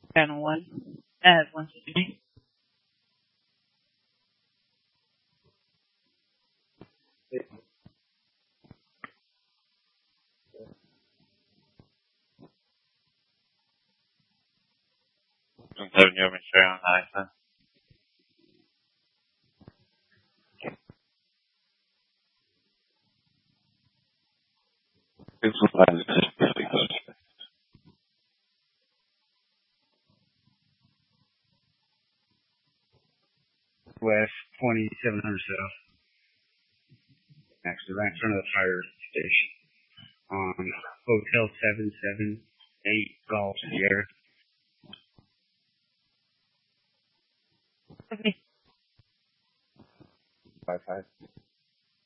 Channel 1. That has 158. Seven, you have me straight on the ice. It's West 2700 South. Actually, right in front of the fire station. On Hotel 778 Golf Sierra. Okay. 55.